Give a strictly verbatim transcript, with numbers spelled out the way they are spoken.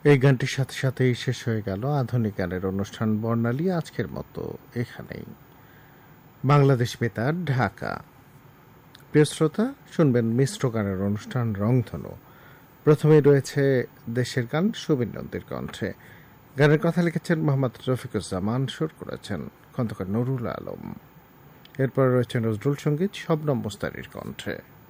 এই গানটির সাথে সাথেই শেষ হয়ে গেল আধুনিক গানের অনুষ্ঠান বর্ণালী আজকের মতো এখানেই। বাংলাদেশ বেতার, ঢাকা। প্রিয় শ্রোতা, শুনবেন মিশ্র গানের অনুষ্ঠান রংধনু। প্রথমেই রয়েছে দেশের গান সুবীর নন্দীর কণ্ঠে। গানের কথা লিখেছেন মোহাম্মদ রফিকুজ্জামান, সুর করেছেন খন্দকার নুরুল আলম। এরপর রয়েছে নজরুল সঙ্গীত শবনম মুস্তারির কণ্ঠে।